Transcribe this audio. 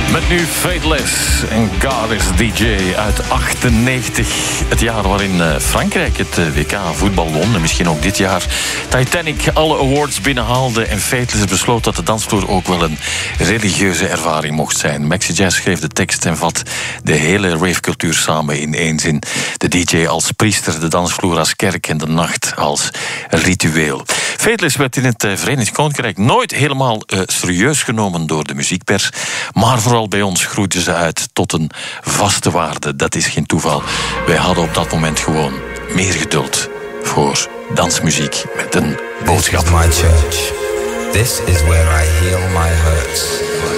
Met nu Fateless en God is DJ uit 98. Het jaar waarin Frankrijk het WK voetbal won. En misschien ook dit jaar Titanic alle awards binnenhaalde. En Fateless besloot dat de dansvloer ook wel een religieuze ervaring mocht zijn. Maxi Jazz schreef de tekst en vat de hele ravecultuur samen in één zin. De DJ als priester, de dansvloer als kerk en de nacht als ritueel. Fateless werd in het Verenigd Koninkrijk nooit helemaal serieus genomen door de muziekpers. Maar vooral bij ons groeide ze uit tot een vaste waarde. Dat is geen toeval. Wij hadden op dat moment gewoon meer geduld voor dansmuziek met een boodschap. This is my church. This is where I heal my hurts.